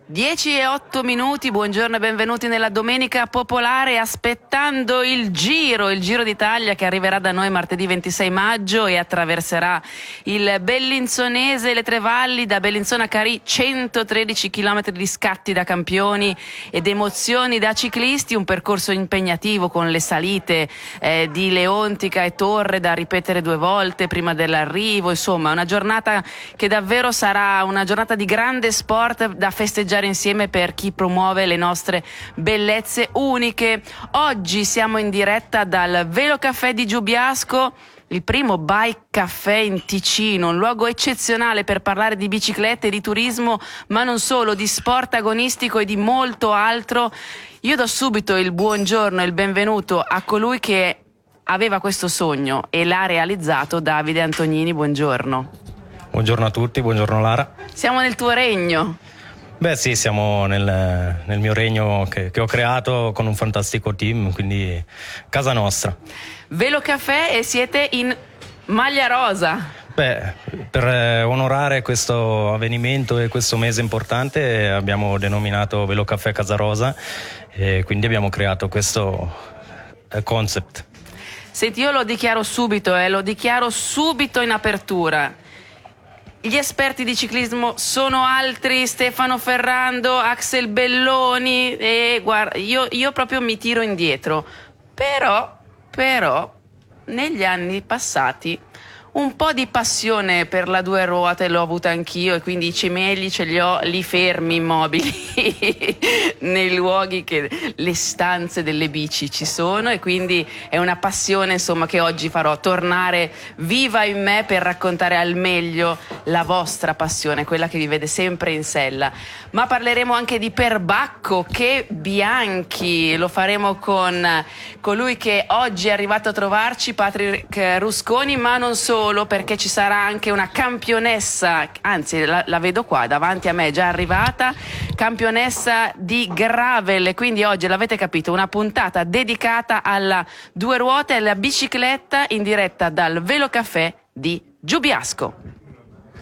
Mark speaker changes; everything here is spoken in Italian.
Speaker 1: 10:08, buongiorno e benvenuti nella Domenica Popolare, aspettando il Giro d'Italia che arriverà da noi martedì 26 maggio e attraverserà il Bellinzonese e le Tre Valli. Da Bellinzona a Carì 113 km di scatti da campioni ed emozioni da ciclisti, un percorso impegnativo con le salite di Leontica e Torre da ripetere 2 volte prima dell'arrivo, insomma una giornata che davvero sarà una giornata di grande sport da festeggiare insieme per chi promuove le nostre bellezze uniche. Oggi siamo in diretta dal Velocafè di Giubiasco, il primo bike caffè in Ticino, un luogo eccezionale per parlare di biciclette, di turismo, ma non solo, di sport agonistico e di molto altro. Io do subito il buongiorno e il benvenuto a colui che aveva questo sogno e l'ha realizzato, Davide Antonini. Buongiorno.
Speaker 2: Buongiorno a tutti, buongiorno Lara.
Speaker 1: Siamo nel tuo regno.
Speaker 2: Beh sì, siamo nel mio regno che ho creato con un fantastico team, quindi casa nostra.
Speaker 1: Velocafè e siete in maglia rosa.
Speaker 2: Beh, per onorare questo avvenimento e questo mese importante abbiamo denominato Velocafè Casa Rosa e quindi abbiamo creato questo concept.
Speaker 1: Senti, io lo dichiaro subito in apertura. Gli esperti di ciclismo sono altri, Stefano Ferrando, Axel Belloni, e guarda, io proprio mi tiro indietro. Però, negli anni passati un po' di passione per la due ruote l'ho avuta anch'io, e quindi i cimeli ce li ho lì fermi, immobili, nei luoghi che le stanze delle bici ci sono, e quindi è una passione, insomma, che oggi farò tornare viva in me per raccontare al meglio la vostra passione, quella che vi vede sempre in sella. Ma parleremo anche di perbacco, che Bianchi, lo faremo con colui che oggi è arrivato a trovarci, Patrick Rusconi, ma non solo, perché ci sarà anche una campionessa, anzi la vedo qua davanti a me, è già arrivata, campionessa di gravel, quindi oggi l'avete capito, una puntata dedicata alla due ruote e alla bicicletta in diretta dal Velocafè di Giubiasco.